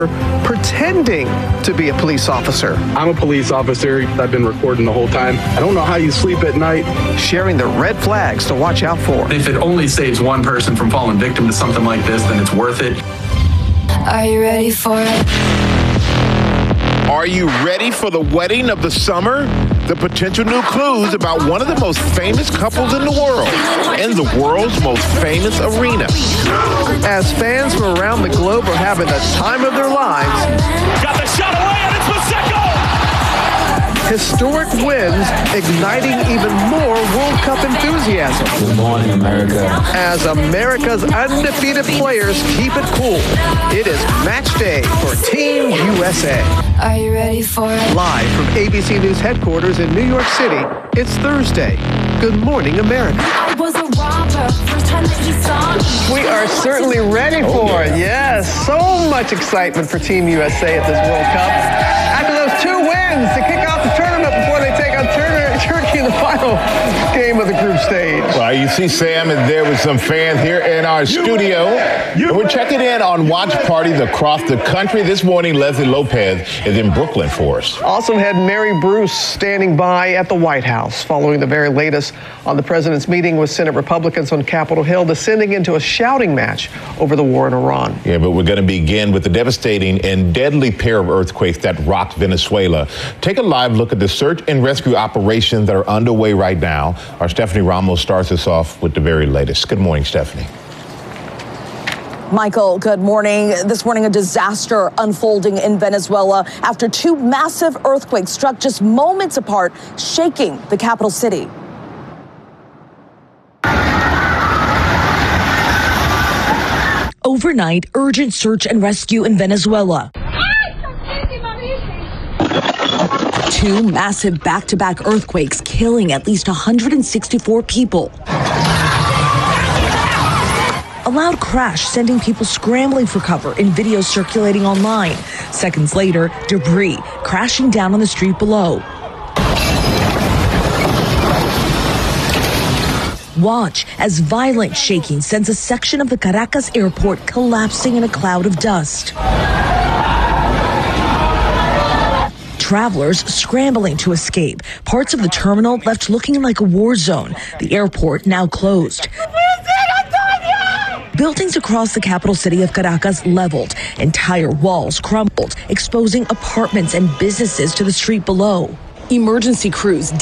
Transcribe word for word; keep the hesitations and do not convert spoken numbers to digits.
pretending to be a police officer. I'm a police officer. I've been recording the whole time. I don't know how you sleep at night. Sharing the red flags to watch out for. If it only saves one person from falling victim to something like this, then it's worth it. Are you ready for it? Are you ready for the wedding of the summer? The potential new clues about one of the most famous couples in the world and the world's most famous arena. As fans from around the globe are having the time of their lives. Got the shot away and it's Prosecco! Historic wins igniting even more World Cup enthusiasm. Good morning, America. As America's undefeated players keep it cool, it is match day for Team U S A. Are you ready for it? Live from A B C News headquarters in New York City, it's Thursday. Good morning, America. I was a robber, first time that he saw me. We are certainly ready for it. Yes, so much excitement for Team U S A at this World Cup. After those two wins to kick off the tournament before they take on Turner, Turkey in the final game of the group stage. Well, you see Sam is there with some fans here in our studio. And we're checking in on watch parties across the country. This morning, Leslie Lopez is in Brooklyn for us. Also had Mary Bruce standing by at the White House following the very latest on the president's meeting with Senate Republicans on Capitol Hill, descending into a shouting match over the war in Iran. Yeah, but we're going to begin with the devastating and deadly pair of earthquakes that rocked Venezuela. Take a live look at the search and rescue operations that are underway right now. Our Stephanie Ramos starts us off with the very latest. Good morning, Stephanie. Michael, good morning. This morning, a disaster unfolding in Venezuela after two massive earthquakes struck just moments apart, shaking the capital city. Overnight, urgent search and rescue in Venezuela. Two massive back-to-back earthquakes killing at least one hundred sixty-four people. A loud crash sending people scrambling for cover in videos circulating online. Seconds later, debris crashing down on the street below. Watch as violent shaking sends a section of the Caracas airport collapsing in a cloud of dust. Travelers scrambling to escape. Parts of the terminal left looking like a war zone. The airport now closed. Buildings across the capital city of Caracas leveled. Entire walls crumbled, exposing apartments and businesses to the street below. Emergency crews